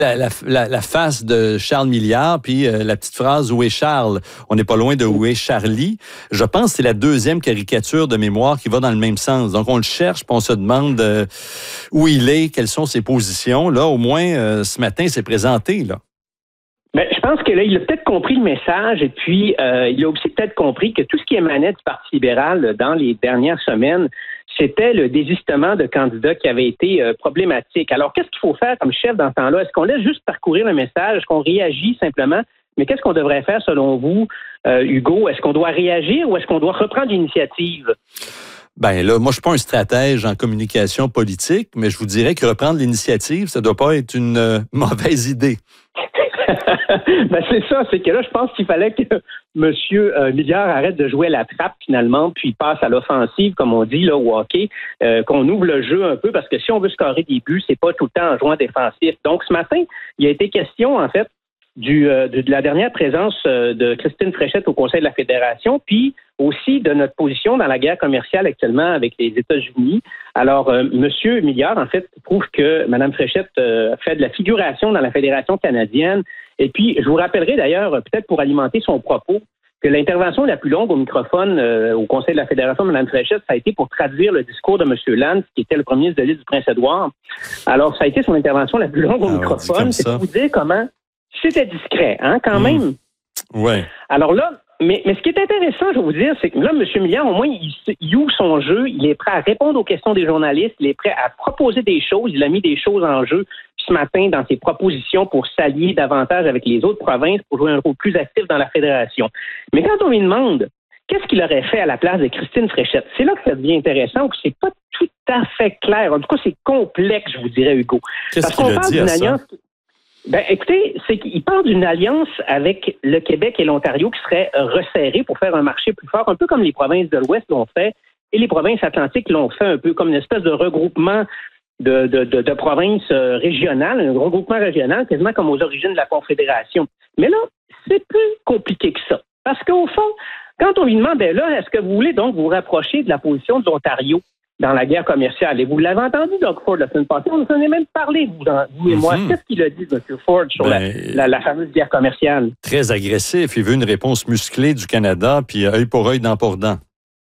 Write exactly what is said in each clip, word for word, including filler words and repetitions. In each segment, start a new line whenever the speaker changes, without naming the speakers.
La, la, la, la face de Charles Milliard, puis euh, la petite phrase « Où est Charles ?» On n'est pas loin de « Où est Charlie ?» Je pense que c'est la deuxième caricature de mémoire qui va dans le même sens. Donc, on le cherche, puis on se demande euh, où il est, quelles sont ses positions. Là, au moins, euh, ce matin, c'est présenté, là.
Ben, je pense que là, il a peut-être compris le message et puis euh, il a aussi peut-être compris que tout ce qui émanait du Parti libéral dans les dernières semaines, c'était le désistement de candidats qui avait été euh, problématique. Alors, qu'est-ce qu'il faut faire comme chef dans ce temps-là? Est-ce qu'on laisse juste parcourir le message? Est-ce qu'on réagit simplement? Mais qu'est-ce qu'on devrait faire selon vous, euh, Hugo? Est-ce qu'on doit réagir ou est-ce qu'on doit reprendre l'initiative?
Ben là, moi, je suis pas un stratège en communication politique, mais je vous dirais que reprendre l'initiative, ça doit pas être une euh, mauvaise idée.
ben c'est ça, c'est que là, je pense qu'il fallait que M. Euh, Milliard arrête de jouer à la trappe finalement, puis passe à l'offensive, comme on dit là au hockey, euh, qu'on ouvre le jeu un peu, parce que si on veut scorer des buts, c'est pas tout le temps en jouant défensif. Donc ce matin, il a été question en fait du euh, de, de la dernière présence euh, de Christine Fréchette au Conseil de la Fédération, puis aussi de notre position dans la guerre commerciale actuellement avec les États-Unis. Alors, euh, M. Milliard, en fait, trouve que Mme Fréchette euh, fait de la figuration dans la Fédération canadienne. Et puis, je vous rappellerai d'ailleurs, peut-être pour alimenter son propos, que l'intervention la plus longue au microphone euh, au Conseil de la Fédération de Mme Fréchette, ça a été pour traduire le discours de M. Lance, qui était le premier ministre de l'île du Prince-Édouard. Alors, ça a été son intervention la plus longue au ah, microphone. C'est pour vous dire comment c'était discret, hein, quand mmh. même.
Ouais.
Alors là, mais, mais ce qui est intéressant, je vais vous dire, c'est que là, M. Milliard, au moins, il, il ouvre son jeu, il est prêt à répondre aux questions des journalistes, il est prêt à proposer des choses, il a mis des choses en jeu ce matin dans ses propositions pour s'allier davantage avec les autres provinces, pour jouer un rôle plus actif dans la fédération. Mais quand on lui demande qu'est-ce qu'il aurait fait à la place de Christine Fréchette, c'est là que ça devient intéressant, ou que c'est pas tout à fait clair. En tout cas, c'est complexe, je vous dirais, Hugo.
Qu'est-ce qu'il a dit à ça?
Ben, écoutez, c'est qu'il parle d'une alliance avec le Québec et l'Ontario qui serait resserrée pour faire un marché plus fort, un peu comme les provinces de l'Ouest l'ont fait et les provinces atlantiques l'ont fait, un peu comme une espèce de regroupement de, de, de, de provinces régionales, un regroupement régional, quasiment comme aux origines de la Confédération. Mais là, c'est plus compliqué que ça. Parce qu'au fond, quand on lui demande, ben là, est-ce que vous voulez donc vous rapprocher de la position de l'Ontario dans la guerre commerciale? Et vous l'avez entendu, Doug Ford, la semaine passée, on en a même parlé, vous, dans, vous et moi. Mm-hmm. Qu'est-ce qu'il a dit, M. Ford, sur ben, la, la, la fameuse guerre commerciale?
Très agressif. Il veut une réponse musclée du Canada, puis œil pour œil, dent pour dent.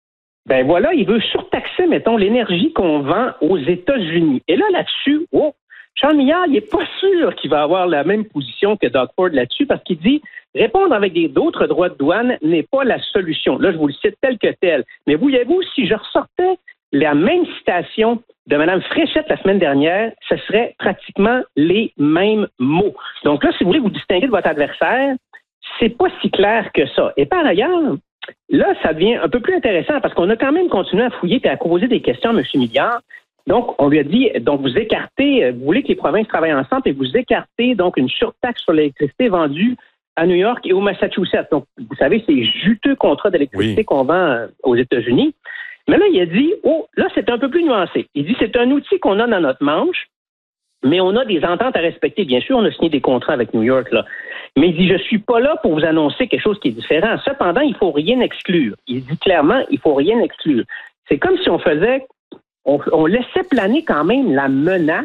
Ben voilà, il veut surtaxer, mettons, l'énergie qu'on vend aux États-Unis. Et là, là-dessus, oh, Charles Milliard, il n'est pas sûr qu'il va avoir la même position que Doug Ford là-dessus, parce qu'il dit répondre avec des, d'autres droits de douane n'est pas la solution. Là, je vous le cite tel que tel. Mais voyez-vous, si je ressortais la même citation de Mme Fréchette la semaine dernière, ce serait pratiquement les mêmes mots. Donc là, si vous voulez vous distinguer de votre adversaire, c'est pas si clair que ça. Et par ailleurs, là, ça devient un peu plus intéressant parce qu'on a quand même continué à fouiller et à poser des questions à M. Milliard. Donc, on lui a dit, donc vous écartez, vous voulez que les provinces travaillent ensemble et vous écartez donc une surtaxe sur l'électricité vendue à New York et au Massachusetts. Donc, vous savez, c'est juteux contrat d'électricité oui. qu'on vend aux États-Unis. Mais là, il a dit, oh, là, c'est un peu plus nuancé. Il dit, c'est un outil qu'on a dans notre manche, mais on a des ententes à respecter. Bien sûr, on a signé des contrats avec New York, là. Mais il dit, je suis pas là pour vous annoncer quelque chose qui est différent. Cependant, il faut rien exclure. Il dit clairement, il faut rien exclure. C'est comme si on faisait, on, on laissait planer quand même la menace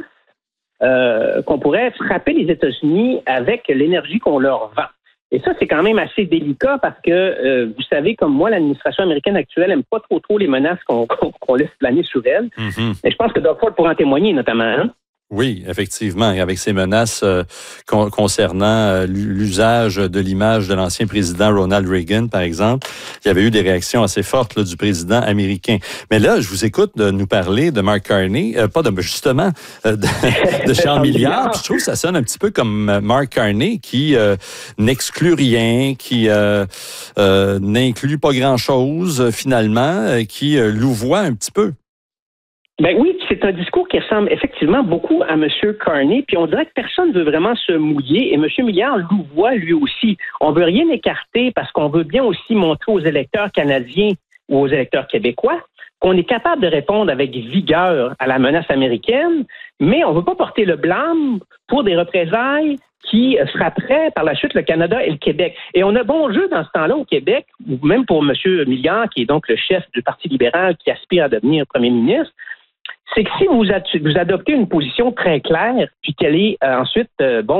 euh, qu'on pourrait frapper les États-Unis avec l'énergie qu'on leur vend. Et ça, c'est quand même assez délicat parce que, euh, vous savez, comme moi, l'administration américaine actuelle n'aime pas trop trop les menaces qu'on, qu'on, qu'on laisse planer sur elle. Mm-hmm. Et je pense que Doug Ford pourra en témoigner, notamment. Hein?
Oui, effectivement, avec ces menaces euh, con- concernant euh, l'usage de l'image de l'ancien président Ronald Reagan, par exemple, il y avait eu des réactions assez fortes là, du président américain. Mais là, je vous écoute de nous parler de Mark Carney, euh, pas de justement euh, de, de Charles Milliard. Je trouve que ça sonne un petit peu comme Mark Carney qui euh, n'exclut rien, qui euh, euh, n'inclut pas grand-chose finalement, euh, qui euh, louvoie un petit peu.
Ben oui, c'est un discours qui ressemble effectivement beaucoup à M. Carney, puis on dirait que personne ne veut vraiment se mouiller, et M. Milliard louvoie lui aussi. On ne veut rien écarter parce qu'on veut bien aussi montrer aux électeurs canadiens ou aux électeurs québécois qu'on est capable de répondre avec vigueur à la menace américaine, mais on ne veut pas porter le blâme pour des représailles qui frapperaient par la suite le Canada et le Québec. Et on a bon jeu dans ce temps-là au Québec, ou même pour M. Milliard, qui est donc le chef du Parti libéral qui aspire à devenir premier ministre, c'est que si vous, ad- vous adoptez une position très claire, puis qu'elle est euh, ensuite, euh, bon,